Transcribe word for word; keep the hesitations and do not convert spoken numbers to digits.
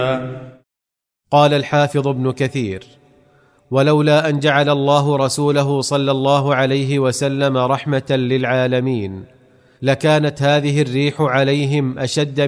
قال الحافظ ابن كثير: ولولا أن جعل الله رسوله صلى الله عليه وسلم رحمة للعالمين لكانت هذه الريح عليهم أشد